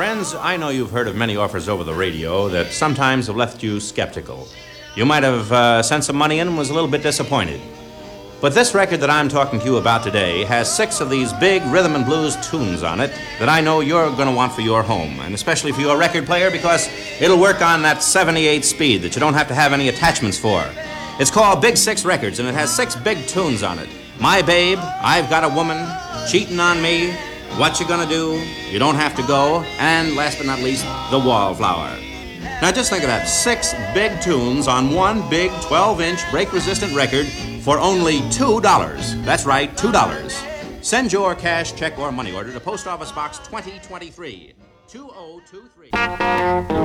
Friends, I know you've heard of many offers over the radio that sometimes have left you skeptical. You might have sent some money in and was a little bit disappointed. But this record that I'm talking to you about today has 6 of these big rhythm and blues tunes on it that I know you're going to want for your home, and especially for your record player because it'll work on that 78 speed that you don't have to have any attachments for. It's called Big 6 Records, and it has 6 big tunes on it. My Babe, I've Got a Woman, Cheating on Me, What You Gonna Do, You Don't Have to Go, and last but not least, The Wallflower. Now just think of that, 6 big tunes on one big 12-inch break-resistant record for only $2. That's right, $2. Send your cash, check, or money order to Post Office Box 2023, 2023.